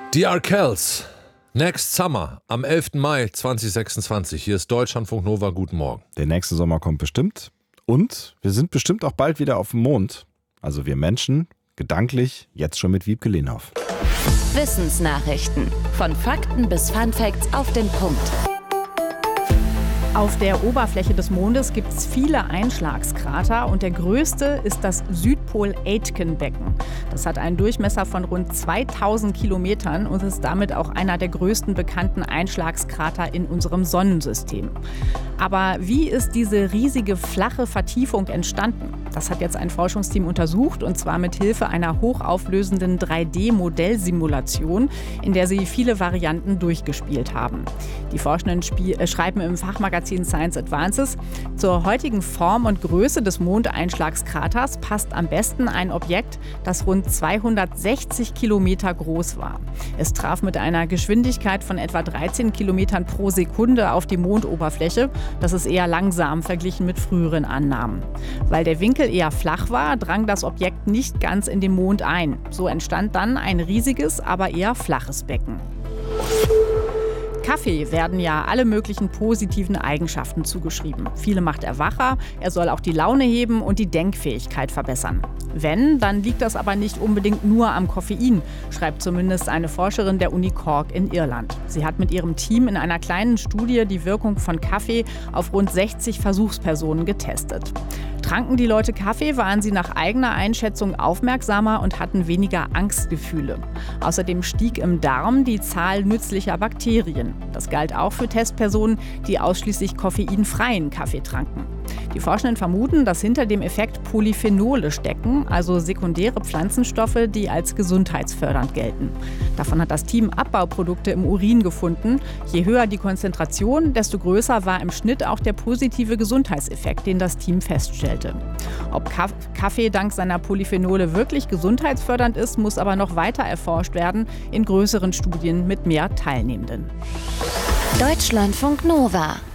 Die Arkells. Next Summer am 11. Mai 2026. Hier ist Deutschlandfunk Nova. Guten Morgen. Der nächste Sommer kommt bestimmt. Und wir sind bestimmt auch bald wieder auf dem Mond. Also wir Menschen, gedanklich, jetzt schon mit Wiebke Lehnhoff. Wissensnachrichten. Von Fakten bis Funfacts auf den Punkt. Auf der Oberfläche des Mondes gibt es viele Einschlagskrater und der größte ist das Südpol-Aitken-Becken. Das hat einen Durchmesser von rund 2000 Kilometern und ist damit auch einer der größten bekannten Einschlagskrater in unserem Sonnensystem. Aber wie ist diese riesige flache Vertiefung entstanden? Das hat jetzt ein Forschungsteam untersucht, und zwar mit Hilfe einer hochauflösenden 3D-Modellsimulation, in der sie viele Varianten durchgespielt haben. Die Forschenden schreiben im Fachmagazin Science Advances: Zur heutigen Form und Größe des Mondeinschlagskraters passt am besten ein Objekt, das rund 260 Kilometer groß war. Es traf mit einer Geschwindigkeit von etwa 13 Kilometern pro Sekunde auf die Mondoberfläche. Das ist eher langsam verglichen mit früheren Annahmen. Weil der Winkel eher flach war, drang das Objekt nicht ganz in den Mond ein. So entstand dann ein riesiges, aber eher flaches Becken. Kaffee werden ja alle möglichen positiven Eigenschaften zugeschrieben. Viele macht er wacher, er soll auch die Laune heben und die Denkfähigkeit verbessern. Wenn, dann liegt das aber nicht unbedingt nur am Koffein, schreibt zumindest eine Forscherin der Uni Cork in Irland. Sie hat mit ihrem Team in einer kleinen Studie die Wirkung von Kaffee auf rund 60 Versuchspersonen getestet. Tranken die Leute Kaffee, waren sie nach eigener Einschätzung aufmerksamer und hatten weniger Angstgefühle. Außerdem stieg im Darm die Zahl nützlicher Bakterien. Das galt auch für Testpersonen, die ausschließlich koffeinfreien Kaffee tranken. Die Forschenden vermuten, dass hinter dem Effekt Polyphenole stecken, also sekundäre Pflanzenstoffe, die als gesundheitsfördernd gelten. Davon hat das Team Abbauprodukte im Urin gefunden. Je höher die Konzentration, desto größer war im Schnitt auch der positive Gesundheitseffekt, den das Team feststellte. Ob Kaffee dank seiner Polyphenole wirklich gesundheitsfördernd ist, muss aber noch weiter erforscht werden, in größeren Studien mit mehr Teilnehmenden. Deutschlandfunk Nova.